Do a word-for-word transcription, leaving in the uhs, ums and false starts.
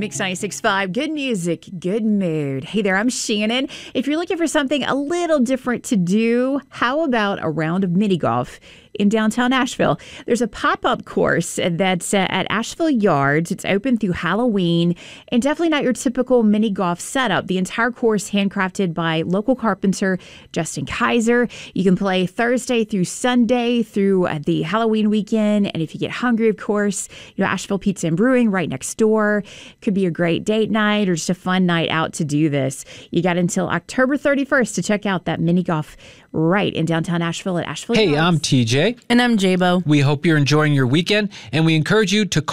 Mix ninety-six point five, good music, good mood. Hey there, I'm Shannon. If you're looking for something a little different to do, how about a round of mini golf in downtown Asheville? There's a pop-up course that's uh, at Asheville Yards. It's open through Halloween, and definitely not your typical mini golf setup. The entire course handcrafted by local carpenter Justin Kaiser. You can play Thursday through Sunday through uh, the Halloween weekend, and if you get hungry, of course, you know, Asheville Pizza and Brewing right next door. Could be a great date night or just a fun night out to do this. You got until October thirty-first to check out that mini golf right in downtown Asheville at Asheville Hey, Yards. I'm T J. And I'm J-Bo. We hope you're enjoying your weekend, and we encourage you to